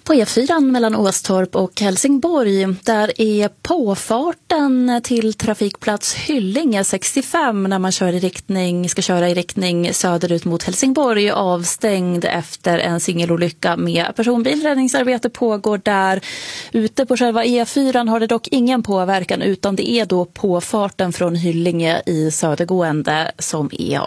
På E4 mellan Åstorp och Helsingborg, där är påfarten till trafikplats Hyllinge 65 när man ska köra i riktning söderut mot Helsingborg avstängd efter en singelolycka med personbil. Räddningsarbete pågår där. Ute på själva E4 har det dock ingen påverkan utan det är då påfarten från Hyllinge i södergående som är